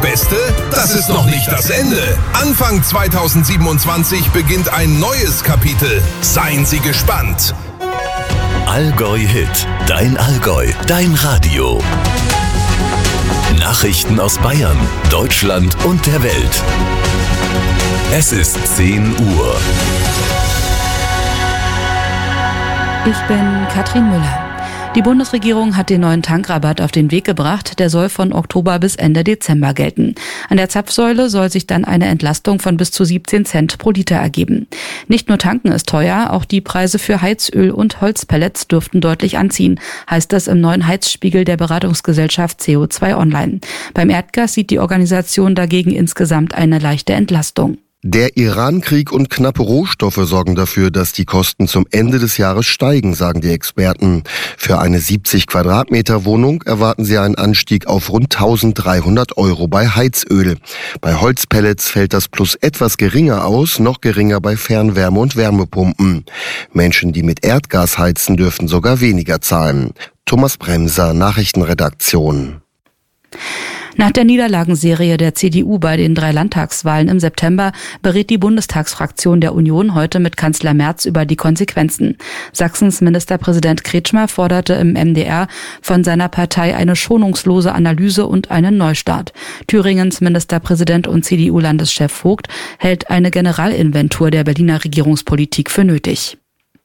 Beste? Das ist noch nicht das Ende. Anfang 2027 beginnt ein neues Kapitel. Seien Sie gespannt. Allgäu Hit, dein Allgäu, dein Radio. Nachrichten aus Bayern, Deutschland und der Welt. Es ist 10 Uhr. Ich bin Katrin Müller. Die Bundesregierung hat den neuen Tankrabatt auf den Weg gebracht. Der soll von Oktober bis Ende Dezember gelten. An der Zapfsäule soll sich dann eine Entlastung von bis zu 17 Cent pro Liter ergeben. Nicht nur tanken ist teuer, auch die Preise für Heizöl und Holzpellets dürften deutlich anziehen, heißt es im neuen Heizspiegel der Beratungsgesellschaft CO2 Online. Beim Erdgas sieht die Organisation dagegen insgesamt eine leichte Entlastung. Der Iran-Krieg und knappe Rohstoffe sorgen dafür, dass die Kosten zum Ende des Jahres steigen, sagen die Experten. Für eine 70 Quadratmeter Wohnung erwarten sie einen Anstieg auf rund 1.300 € bei Heizöl. Bei Holzpellets fällt das Plus etwas geringer aus, noch geringer bei Fernwärme und Wärmepumpen. Menschen, die mit Erdgas heizen, dürfen sogar weniger zahlen. Thomas Bremser, Nachrichtenredaktion. Nach der Niederlagenserie der CDU bei den 3 Landtagswahlen im September berät die Bundestagsfraktion der Union heute mit Kanzler Merz über die Konsequenzen. Sachsens Ministerpräsident Kretschmer forderte im MDR von seiner Partei eine schonungslose Analyse und einen Neustart. Thüringens Ministerpräsident und CDU-Landeschef Vogt hält eine Generalinventur der Berliner Regierungspolitik für nötig.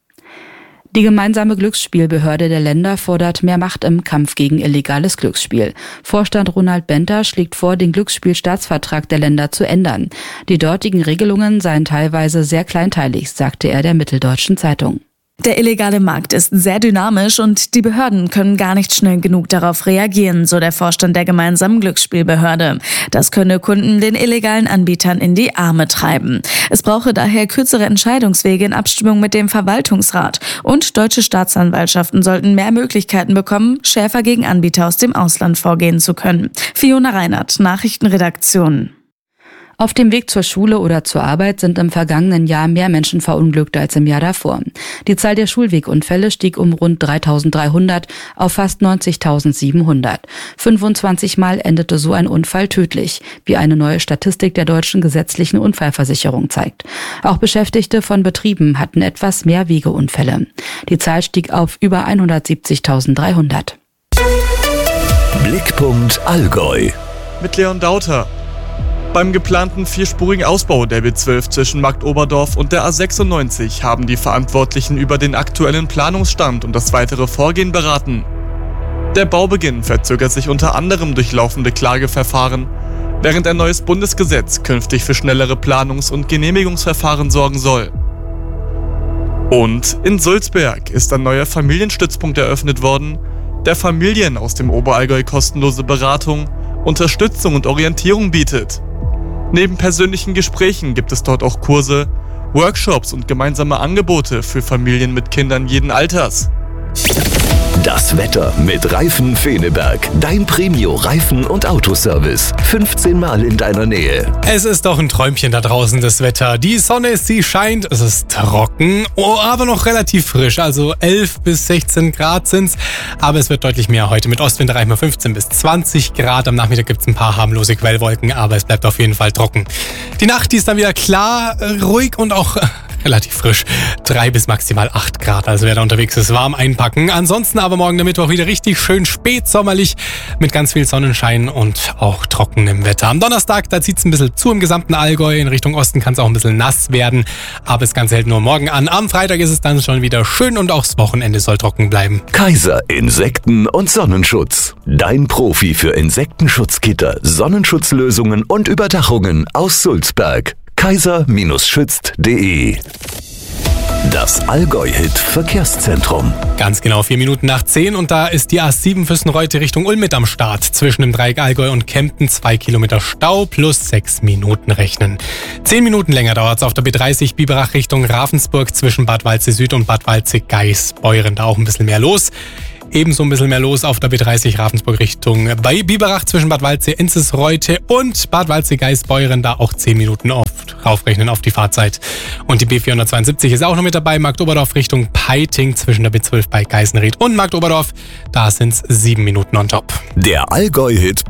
Die gemeinsame Glücksspielbehörde der Länder fordert mehr Macht im Kampf gegen illegales Glücksspiel. Vorstand Ronald Benter schlägt vor, den Glücksspielstaatsvertrag der Länder zu ändern. Die dortigen Regelungen seien teilweise sehr kleinteilig, sagte er der Mitteldeutschen Zeitung. Der illegale Markt ist sehr dynamisch und die Behörden können gar nicht schnell genug darauf reagieren, so der Vorstand der gemeinsamen Glücksspielbehörde. Das könne Kunden den illegalen Anbietern in die Arme treiben. Es brauche daher kürzere Entscheidungswege in Abstimmung mit dem Verwaltungsrat. Und deutsche Staatsanwaltschaften sollten mehr Möglichkeiten bekommen, schärfer gegen Anbieter aus dem Ausland vorgehen zu können. Fiona Reinhardt, Nachrichtenredaktion. Auf dem Weg zur Schule oder zur Arbeit sind im vergangenen Jahr mehr Menschen verunglückt als im Jahr davor. Die Zahl der Schulwegunfälle stieg um rund 3.300 auf fast 90.700. 25 Mal endete so ein Unfall tödlich, wie eine neue Statistik der Deutschen Gesetzlichen Unfallversicherung zeigt. Auch Beschäftigte von Betrieben hatten etwas mehr Wegeunfälle. Die Zahl stieg auf über 170.300. Blickpunkt Allgäu. Mit Leon Dauter. Beim geplanten 4-spurigen Ausbau der B12 zwischen Marktoberdorf und der A96 haben die Verantwortlichen über den aktuellen Planungsstand und das weitere Vorgehen beraten. Der Baubeginn verzögert sich unter anderem durch laufende Klageverfahren, während ein neues Bundesgesetz künftig für schnellere Planungs- und Genehmigungsverfahren sorgen soll. Und in Sulzberg ist ein neuer Familienstützpunkt eröffnet worden, der Familien aus dem Oberallgäu kostenlose Beratung, Unterstützung und Orientierung bietet. Neben persönlichen Gesprächen gibt es dort auch Kurse, Workshops und gemeinsame Angebote für Familien mit Kindern jeden Alters. Das Wetter mit Reifen Feneberg. Dein Premio-Reifen- und Autoservice. 15 Mal in deiner Nähe. Es ist doch ein Träumchen da draußen, das Wetter. Die Sonne, sie scheint, es ist trocken, aber noch relativ frisch. Also 11 bis 16 Grad sind's. Aber es wird deutlich mehr heute. Mit Ostwind erreichen wir 15 bis 20 Grad. Am Nachmittag gibt's ein paar harmlose Quellwolken, aber es bleibt auf jeden Fall trocken. Die Nacht, die ist dann wieder klar, ruhig und auch relativ frisch. 3 bis maximal 8 Grad. Also wer da unterwegs ist, warm einpacken. Ansonsten aber morgen der Mittwoch wieder richtig schön spätsommerlich mit ganz viel Sonnenschein und auch trockenem Wetter. Am Donnerstag, da zieht es ein bisschen zu im gesamten Allgäu. In Richtung Osten kann es auch ein bisschen nass werden. Aber das Ganze hält nur morgen an. Am Freitag ist es dann schon wieder schön und auch das Wochenende soll trocken bleiben. Kaiser Insekten- und Sonnenschutz. Dein Profi für Insektenschutzgitter, Sonnenschutzlösungen und Überdachungen aus Sulzberg. kaiser-schützt.de. Das Allgäu-Hit-Verkehrszentrum. Ganz genau 4 Minuten nach 10 und da ist die A7 Füssenreute Richtung Ulm mit am Start. Zwischen dem Dreieck Allgäu und Kempten 2 Kilometer Stau plus 6 Minuten rechnen. 10 Minuten länger dauert es auf der B30 Biberach Richtung Ravensburg zwischen Bad Waldsee Süd und Bad Waldsee Geisbeuren. Da auch ein bisschen mehr los. Ebenso ein bisschen mehr los auf der B30 Ravensburg Richtung bei Biberach zwischen Bad Waldsee Enzesreute und Bad Waldsee Geisbeuren. Da auch 10 Minuten raufrechnen auf die Fahrzeit. Und die B472 ist auch noch mit dabei. Marktoberdorf Richtung Peiting zwischen der B12 bei Geisenried und Marktoberdorf. Da sind es 7 Minuten on top. Der Allgäu-Hit